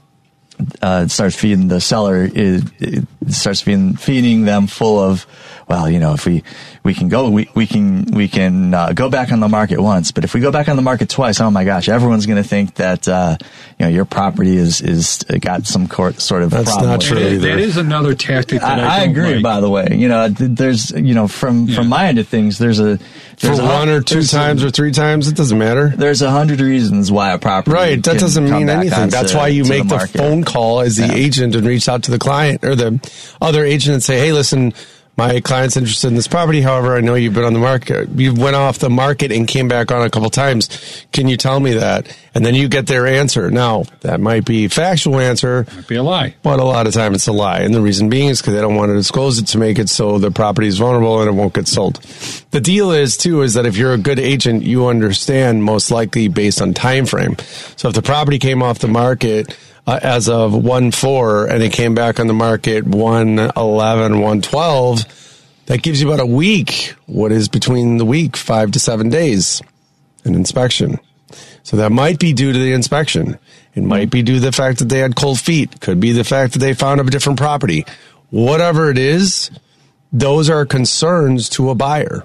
uh, starts feeding the seller, it, it starts feeding feeding them full of, well, you know, if we, we can go, we, we can, we can, uh, go back on the market once, but if we go back on the market twice, oh my gosh, everyone's going to think that, uh, you know, your property is, is got some court, sort of That's problem. not with true it. either. That is another tactic that I, I, I don't agree, like. by the way. You know, there's, you know, from, Yeah. from my end of things, there's a, For there's a, one or two there's times a, or three times, it doesn't matter. there's a hundred reasons why a property Right, that can doesn't come mean back anything. onto- That's why you to make the, market. phone call as the Yeah. agent and reach out to the client or the other agent and say, hey, listen, my client's interested in this property. However, I know you've been on the market. You went off the market and came back on a couple times. Can you tell me that? And then you get their answer. Now, that might be a factual answer, Might be a lie. but a lot of time it's a lie. And the reason being is because they don't want to disclose it to make it so the property is vulnerable and it won't get sold. The deal is, too, is that if you're a good agent, you understand most likely based on time frame. So if the property came off the market uh, as of one four and it came back on the market one eleven, one twelve, that gives you about a week. What is between the week? Five to seven days. An inspection. So that might be due to the inspection. It might be due to the fact that they had cold feet. Could be the fact that they found a different property. Whatever it is, those are concerns to a buyer.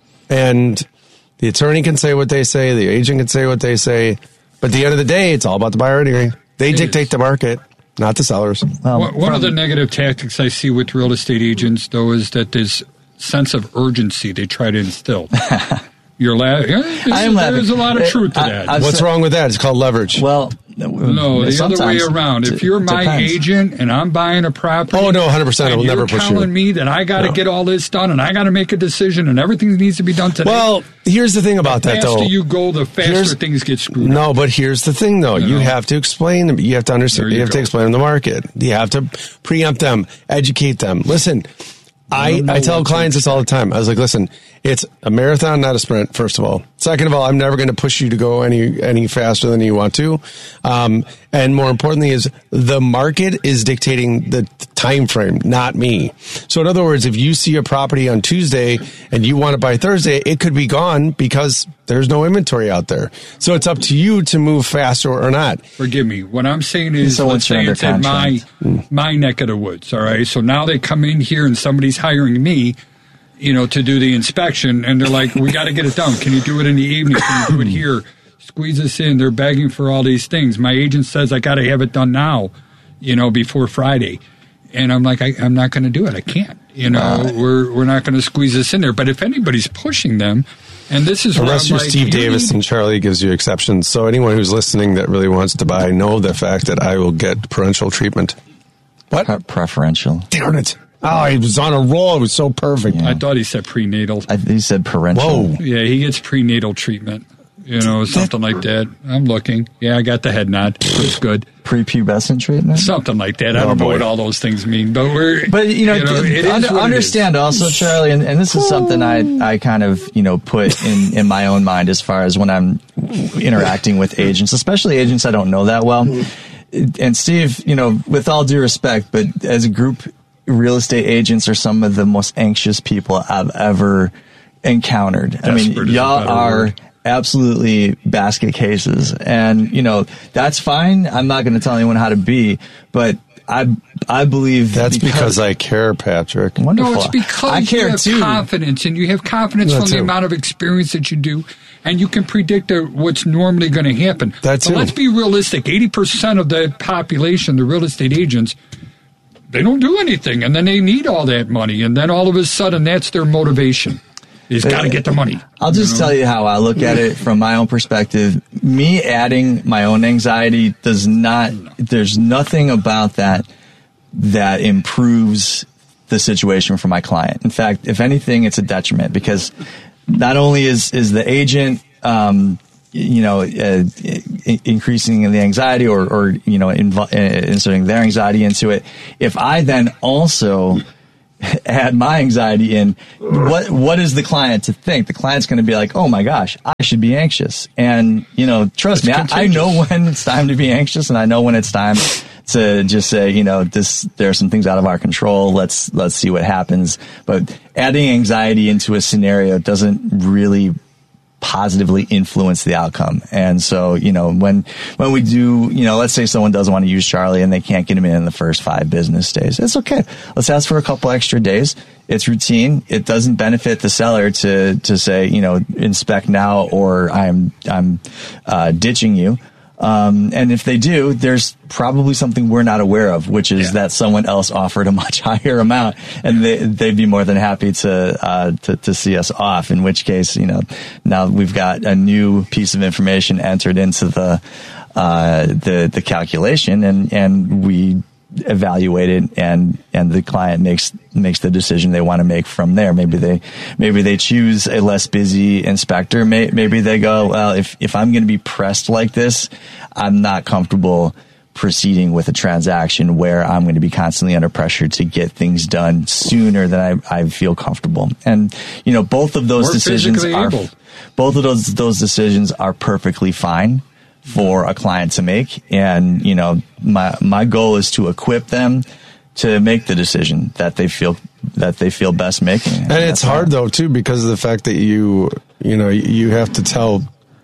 And the attorney can say what they say, the agent can say what they say, but at the end of the day, it's all about the buyer anyway. They It dictate is. the market, not the sellers. Well, One one of from- the negative tactics I see with real estate agents, though, is that this sense of urgency they try to instill. You're laughing. I am laughing. There's a lot of Uh, truth to I- that. I've What's said- wrong with that? It's called leverage. Well, no, the other way around. If you're my depends. agent and I'm buying a property, Oh, no, one hundred percent. I and will you're never push telling you. me that I got to No. get all this done and I got to make a decision and everything needs to be done today. Well, here's the thing about the that, faster though. you go, the faster Here's- things get screwed up. No, but here's the thing, though. You You know? have to explain them. You have to understand. There You, you have to go. explain them the market. You have to preempt them, educate them. Listen, I, don't know I tell what to clients this all the time. I was like, listen, it's a marathon, not a sprint, first of all. Second of all, I'm never going to push you to go any any faster than you want to. Um, and more importantly is the market is dictating the time frame, not me. So in other words, if you see a property on Tuesday and you want to buy Thursday, it could be gone because there's no inventory out there. So it's up to you to move faster or not. Forgive me. What I'm saying is, So let's once you're say under it's in my contract. my neck of the woods. All right. So now they come in here and somebody's hiring me, you know, to do the inspection, and they're like, "We got to get it done. Can you do it in the evening? Can you do it here? Squeeze us in." They're begging for all these things. My agent says I got to have it done now, you know, before Friday, and I'm like, I, I'm not going to do it. I can't. You know, Uh, we're we're not going to squeeze this in there. But if anybody's pushing them, and this is where Unless I'm you're like, Steve you Davis need- and Charlie gives you exceptions. So anyone who's listening that really wants to buy, know the fact that I will get parental treatment. What? Pre- preferential. Darn it. Oh, he was on a roll. It was so perfect. I thought he said prenatal. I, he said parental. Whoa. Yeah, he gets prenatal treatment. You know, something like that. I'm looking. Yeah, I got the head nod. It's good. Prepubescent treatment. Something like that. I Oh, don't know boy. what all those things mean, but we're. But you know, it d- is un- what it understand is. also, Charlie, and, and this is something I I kind of you know put in in my own mind as far as when I'm interacting with agents, especially agents I don't know that well. And Steve, you know, with all due respect, but as a group, real estate agents are some of the most anxious people I've ever encountered. I mean, Desperate is a y'all better are word. absolutely basket cases, and you know that's fine. I'm not going to tell anyone how to be, but I I believe That's because I care, Patrick. Wonderful. No, it's because I care you have too. confidence, and you have confidence That from the too. amount of experience that you do, and you can predict uh, what's normally going to happen. That But too. let's be realistic. eighty percent of the population, the real estate agents, they don't do anything, and then they need all that money, and then all of a sudden, that's their motivation. He's got to get the money. I'll just you know? tell you how I look at it from my own perspective. Me adding my own anxiety does not, there's nothing about that that improves the situation for my client. In fact, if anything, it's a detriment, because not only is, is the agent, um, you know, uh, increasing the anxiety or, or you know, inv- inserting their anxiety into it, if I then also add my anxiety in, what what is the client to think? The client's going to be like, oh my gosh, I should be anxious. And, you know, trust it's me, I, I know when it's time to be anxious, and I know when it's time to just say, you know, this, there are some things out of our control. Let's, let's see what happens. But adding anxiety into a scenario doesn't really positively influence the outcome. And so, you know, when, when we do, you know, let's say someone doesn't want to use Charlie and they can't get him in in the first five business days. It's okay. Let's ask for a couple extra days. It's routine. It doesn't benefit the seller to, to say, you know, inspect now or I'm, I'm, uh, ditching you. Um, and if they do, there's probably something we're not aware of, which is yeah. that someone else offered a much higher amount, and they, they'd be more than happy to, uh, to, to see us off. In which case, you know, now we've got a new piece of information entered into the, uh, the, the calculation, and, and we evaluate it, and, and the client makes, makes the decision they want to make from there. Maybe they, maybe they choose a less busy inspector. May, maybe they go, well, if, if I'm going to be pressed like this, I'm not comfortable proceeding with a transaction where I'm going to be constantly under pressure to get things done sooner than I, I feel comfortable. And, you know, both of those More decisions are, able. both of those, those decisions are perfectly fine for a client to make. And, you know, my, my goal is to equip them to make the decision that they feel, that they feel best making. And, and it's hard though, too, because of the fact that you, you know, you have to tell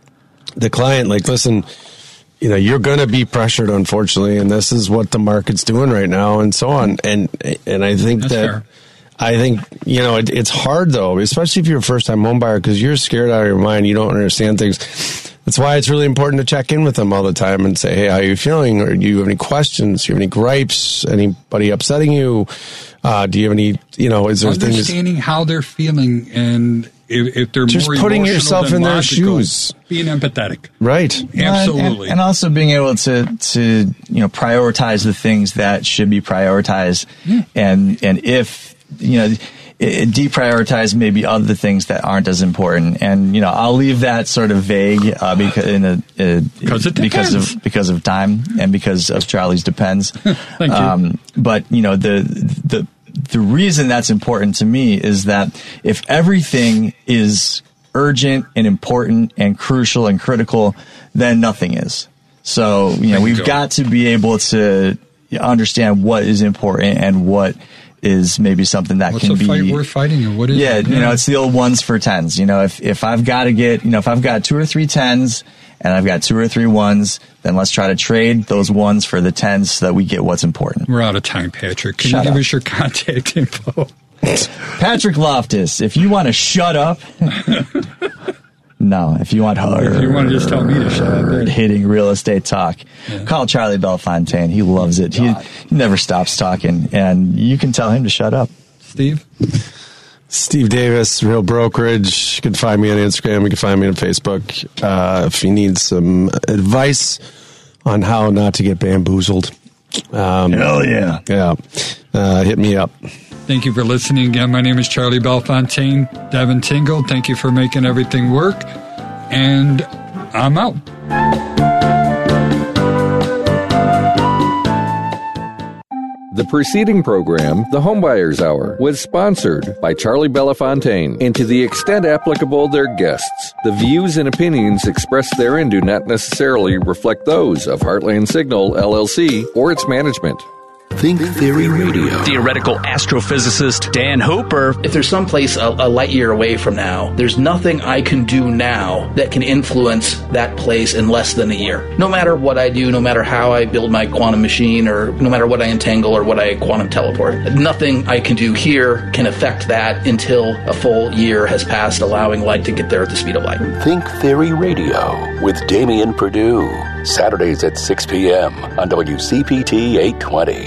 the client, like, listen, you know, you're going to be pressured, unfortunately, and this is what the market's doing right now, and so on. And, and I think That's that, fair. I think, you know, it, it's hard though, especially if you're a first time home buyer, because you're scared out of your mind. You don't understand things. That's why it's really important to check in with them all the time and say, hey, how are you feeling? Or do you have any questions? Do you have any gripes? Anybody upsetting you? Uh, do you have any, you know, is there things... Understanding how they're feeling, and if, if they're just more putting emotional yourself than in their logical, shoes. Being empathetic. Right. Absolutely. And, and also being able to, to, you know, prioritize the things that should be prioritized. Yeah. And, and if, you know, it, deprioritize maybe other things that aren't as important. And, you know, I'll leave that sort of vague, uh, because in a, a it because of, because of time and because of Charlie's depends. Thank you. Um, but, you know, the, the, the reason that's important to me is that if everything is urgent and important and crucial and critical, then nothing is. So, you know, we've go. got to be able to understand what is important and what is maybe something that What's can a be fight worth fighting, or what is yeah, it? you know, it's the old ones for tens. You know, if if I've got to get, you know, if I've got two or three tens and I've got two or three ones, then let's try to trade those ones for the tens so that we get what's important. We're out of time, Patrick. Can Shut you up. give us your contact info? Patrick Loftus, if you want to shut up. No, if you want hard, if you want to just tell me to shut up, then. hitting real estate talk, yeah. Call Charlie Bellefontaine. He loves it. He, he never stops talking, and you can tell him to shut up. Steve? Steve Davis, Real Brokerage. You can find me on Instagram. You can find me on Facebook. Uh, if you need some advice on how not to get bamboozled. Um, Hell yeah. Yeah. Uh, hit me up. Thank you for listening again. My name is Charlie Bellefontaine. Devin Tingle, thank you for making everything work. And I'm out. The preceding program, The Homebuyers Hour, was sponsored by Charlie Bellefontaine, and to the extent applicable, their guests. The views and opinions expressed therein do not necessarily reflect those of Heartland Signal, L L C, or its management. Think Theory Radio. Theoretical astrophysicist Dan Hooper. If there's someplace a, a light year away from now, there's nothing I can do now that can influence that place in less than a year. No matter what I do, no matter how I build my quantum machine, or no matter what I entangle or what I quantum teleport, nothing I can do here can affect that until a full year has passed, allowing light to get there at the speed of light. Think Theory Radio with Damian Perdue. Saturdays at six p.m. on W C P T eight twenty.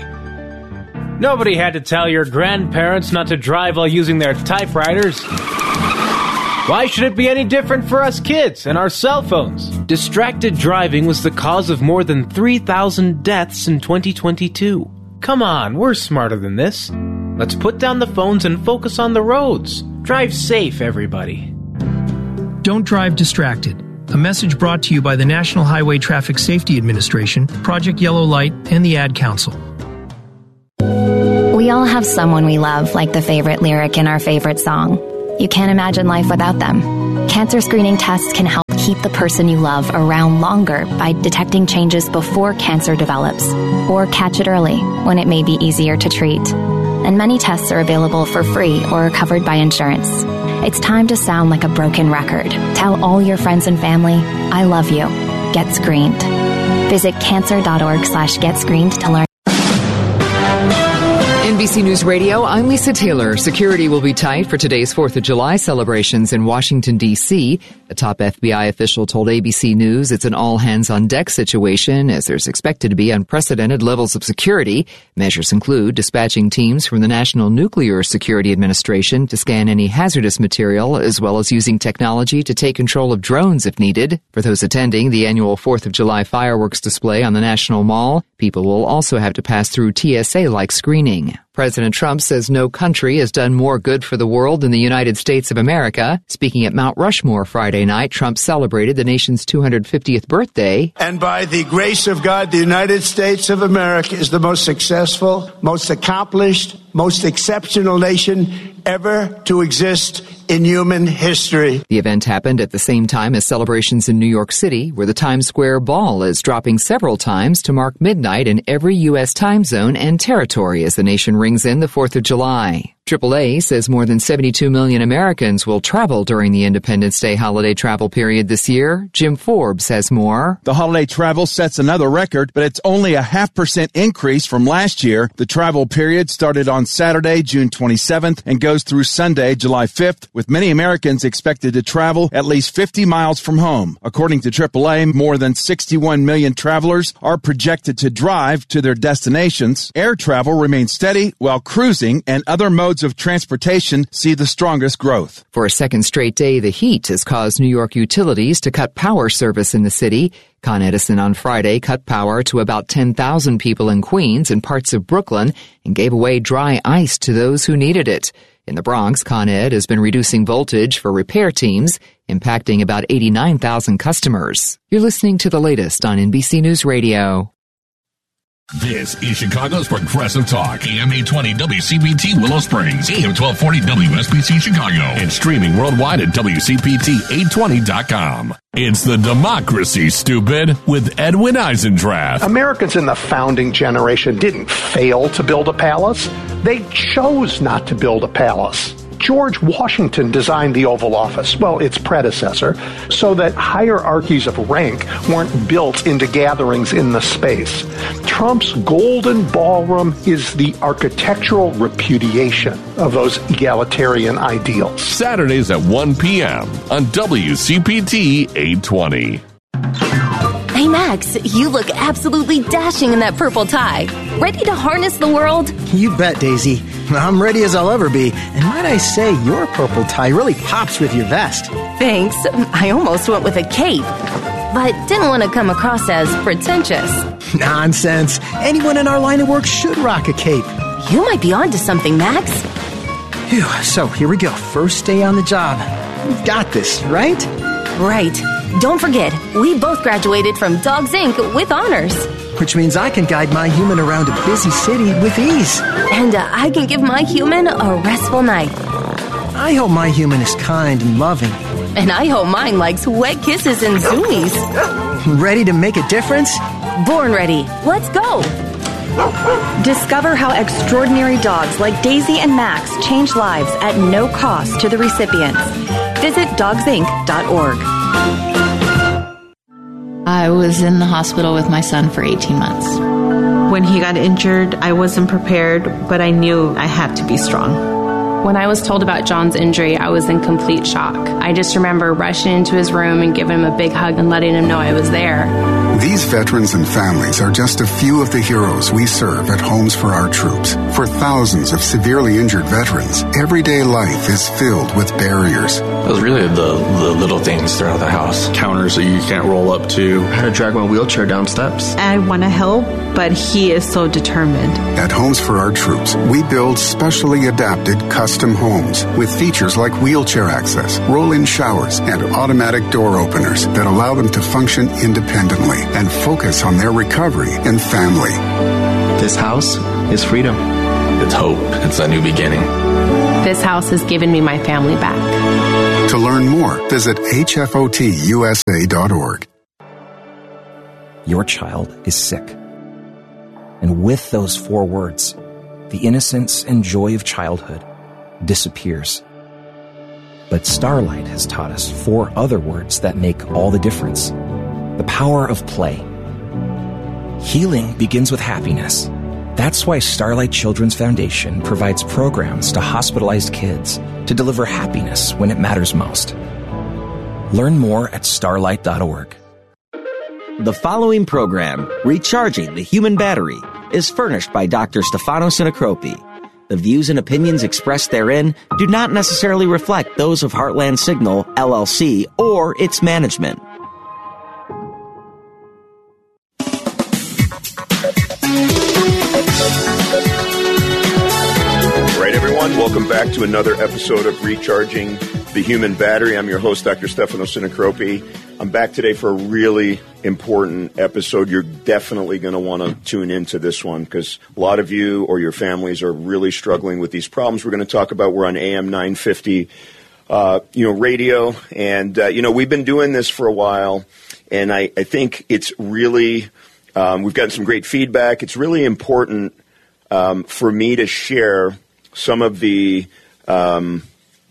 Nobody had to tell your grandparents not to drive while using their typewriters. Why should it be any different for us kids and our cell phones? Distracted driving was the cause of more than three thousand deaths in twenty twenty-two. Come on, we're smarter than this. Let's put down the phones and focus on the roads. Drive safe, everybody. Don't drive distracted. A message brought to you by the National Highway Traffic Safety Administration, Project Yellow Light, and the Ad Council. We all have someone we love, like the favorite lyric in our favorite song. You can't imagine life without them. Cancer screening tests can help keep the person you love around longer by detecting changes before cancer develops, or catch it early when it may be easier to treat. And many tests are available for free or are covered by insurance. It's time to sound like a broken record. Tell all your friends and family, I love you. Get screened. Visit cancer.org slash get screened to learn. N B C News Radio, I'm Lisa Taylor. Security will be tight for today's fourth of July celebrations in Washington, D C. A top F B I official told A B C News it's an all-hands-on-deck situation as there's expected to be unprecedented levels of security. Measures include dispatching teams from the National Nuclear Security Administration to scan any hazardous material, as well as using technology to take control of drones if needed. For those attending the annual fourth of July fireworks display on the National Mall, people will also have to pass through T S A-like screening. President Trump says no country has done more good for the world than the United States of America. Speaking at Mount Rushmore Friday night, Trump celebrated the nation's two hundred fiftieth birthday. And by the grace of God, the United States of America is the most successful, most accomplished, most exceptional nation ever to exist in human history. The event happened at the same time as celebrations in New York City, where the Times Square Ball is dropping several times to mark midnight in every U S time zone and territory as the nation rings in the fourth of July. triple A says more than seventy-two million Americans will travel during the Independence Day holiday travel period this year. Jim Forbes has more. The holiday travel sets another record, but it's only a half percent increase from last year. The travel period started on Saturday, June twenty-seventh, and goes through Sunday, July fifth, with many Americans expected to travel at least fifty miles from home. According to triple A, more than sixty-one million travelers are projected to drive to their destinations. Air travel remains steady, while cruising and other modes of transportation see the strongest growth. For a second straight day, the heat has caused New York utilities to cut power service in the city. Con Edison on Friday cut power to about ten thousand people in Queens and parts of Brooklyn and gave away dry ice to those who needed it. In the Bronx, Con Ed has been reducing voltage for repair teams, impacting about eighty-nine thousand customers. You're listening to the latest on N B C News Radio. This is Chicago's Progressive Talk, A M eight twenty W C P T Willow Springs, A M twelve forty W S B C Chicago, and streaming worldwide at W C P T eight twenty dot com. It's the democracy, stupid, with Edwin Eisendrath. Americans in the founding generation didn't fail to build a palace. They chose not to build a palace. George Washington designed the Oval Office, well, its predecessor, so that hierarchies of rank weren't built into gatherings in the space. Trump's Golden Ballroom is the architectural repudiation of those egalitarian ideals. Saturdays at one p.m. on W C P T eight twenty. Hey, Max, you look absolutely dashing in that purple tie. Ready to harness the world? You bet, Daisy. I'm ready as I'll ever be. And might I say, your purple tie really pops with your vest. Thanks. I almost went with a cape, but didn't want to come across as pretentious. Nonsense. Anyone in our line of work should rock a cape. You might be onto something, Max. Phew, so here we go. First day on the job. We've got this, right? Right. Don't forget, we both graduated from Dogs Incorporated with honors. Which means I can guide my human around a busy city with ease. And uh, I can give my human a restful night. I hope my human is kind and loving. And I hope mine likes wet kisses and zoomies. Ready to make a difference? Born ready. Let's go. Discover how extraordinary dogs like Daisy and Max change lives at no cost to the recipients. Visit dogs inc dot org. I was in the hospital with my son for eighteen months. When he got injured, I wasn't prepared, but I knew I had to be strong. When I was told about John's injury, I was in complete shock. I just remember rushing into his room and giving him a big hug and letting him know I was there. These veterans and families are just a few of the heroes we serve at Homes for Our Troops. For thousands of severely injured veterans, everyday life is filled with barriers. It was really the, the little things throughout the house. Counters that you can't roll up to. How to drag my wheelchair down steps. I want to help, but he is so determined. At Homes for Our Troops, we build specially adapted custom homes with features like wheelchair access, roll-in showers, and automatic door openers that allow them to function independently and focus on their recovery and family. This house is freedom. It's hope. It's a new beginning. This house has given me my family back. To learn more, visit H F O T U S A dot org. Your child is sick. And with those four words, the innocence and joy of childhood disappears. But Starlight has taught us four other words that make all the difference. The power of play. Healing begins with happiness. That's why Starlight Children's Foundation provides programs to hospitalized kids to deliver happiness when it matters most. Learn more at starlight dot org. The following program, Recharging the Human Battery, is furnished by Doctor Stefano Sinacropi. The views and opinions expressed therein do not necessarily reflect those of Heartland Signal, L L C, or its management. Welcome back to another episode of Recharging the Human Battery. I'm your host, Doctor Stefano Sinacropi. I'm back today for a really important episode. You're definitely going to want to tune into this one because a lot of you or your families are really struggling with these problems we're going to talk about. We're on A M nine fifty, uh, you know, radio. And, uh, you know, we've been doing this for a while. And I, I think it's really, um, we've gotten some great feedback. It's really important um, for me to share some of the um,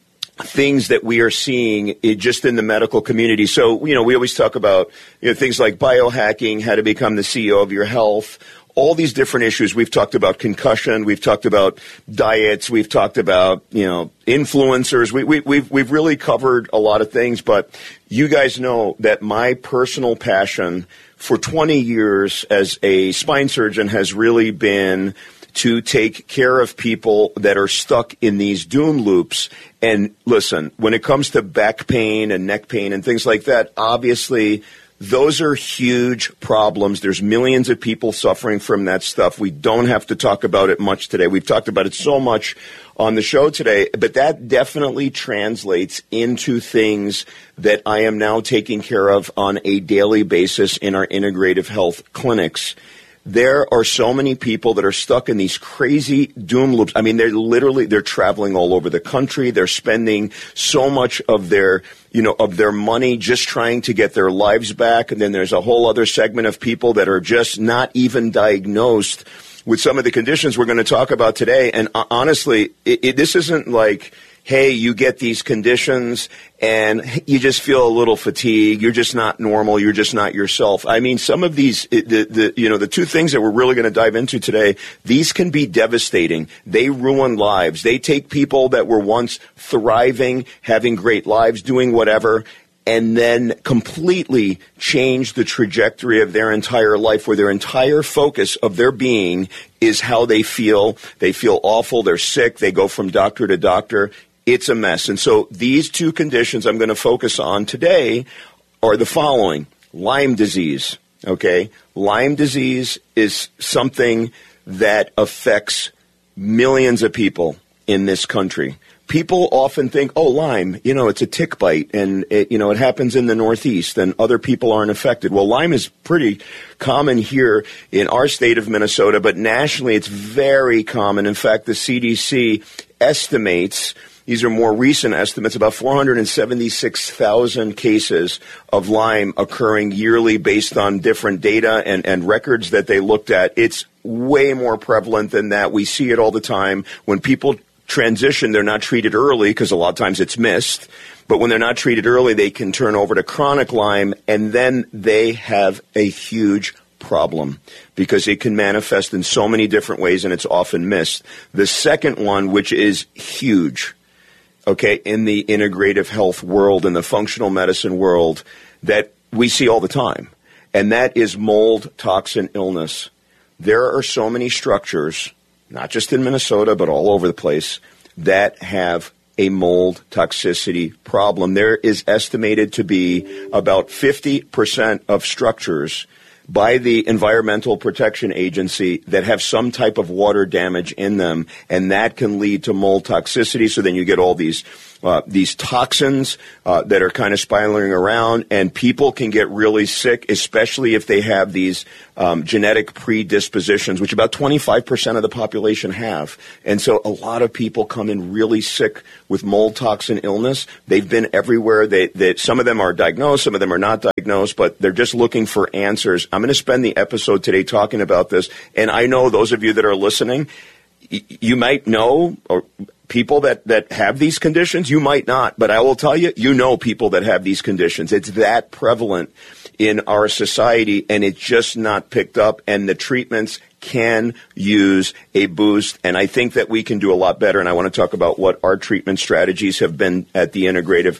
things that we are seeing it just in the medical community. So, you know, we always talk about, you know, things like biohacking, how to become the C E O of your health, all these different issues. We've talked about concussion. We've talked about diets. We've talked about, you know, influencers. We, we, we've, we've really covered a lot of things, but you guys know that my personal passion for twenty years as a spine surgeon has really been to take care of people that are stuck in these doom loops. And listen, when it comes to back pain and neck pain and things like that, obviously those are huge problems. There's millions of people suffering from that stuff. We don't have to talk about it much today. We've talked about it so much on the show today, but that definitely translates into things that I am now taking care of on a daily basis in our integrative health clinics. There are so many people that are stuck in these crazy doom loops. I mean, they're literally, they're traveling all over the country. They're spending so much of their, you know, of their money just trying to get their lives back. And then there's a whole other segment of people that are just not even diagnosed with some of the conditions we're going to talk about today. And uh, honestly, it, it, this isn't like, hey, you get these conditions and you just feel a little fatigue. You're just not normal. You're just not yourself. I mean, some of these, the, the you know, the two things that we're really going to dive into today, these can be devastating. They ruin lives. They take people that were once thriving, having great lives, doing whatever, and then completely change the trajectory of their entire life, where their entire focus of their being is how they feel. They feel awful. They're sick. They go from doctor to doctor. It's a mess. And so these two conditions I'm going to focus on today are the following. Lyme disease, okay? Lyme disease is something that affects millions of people in this country. People often think, oh, Lyme, you know, it's a tick bite, and, it, you know, it happens in the Northeast, and other people aren't affected. Well, Lyme is pretty common here in our state of Minnesota, but nationally it's very common. In fact, the C D C estimates, these are more recent estimates, about four hundred seventy-six thousand cases of Lyme occurring yearly based on different data and, and records that they looked at. It's way more prevalent than that. We see it all the time. When people transition, they're not treated early because a lot of times it's missed. But when they're not treated early, they can turn over to chronic Lyme, and then they have a huge problem because it can manifest in so many different ways, and it's often missed. The second one, which is huge, okay, in the integrative health world, in the functional medicine world, that we see all the time. and that is mold toxin illness. There are so many structures, not just in Minnesota, but all over the place, that have a mold toxicity problem. There is estimated to be about fifty percent of structures by the Environmental Protection Agency that have some type of water damage in them, and that can lead to mold toxicity. So then you get all these uh, these toxins uh, that are kind of spiraling around, and people can get really sick, especially if they have these um, genetic predispositions, which about twenty-five percent of the population have. And so a lot of people come in really sick with mold toxin illness. They've been everywhere. They, they, some of them are diagnosed, some of them are not diagnosed, but they're just looking for answers. I'm going to spend the episode today talking about this, and I know those of you that are listening, y- you might know or people that, that have these conditions. You might not, but I will tell you, you know people that have these conditions. It's that prevalent in our society, and it's just not picked up, and the treatments can use a boost, and I think that we can do a lot better, and I want to talk about what our treatment strategies have been at the Integrative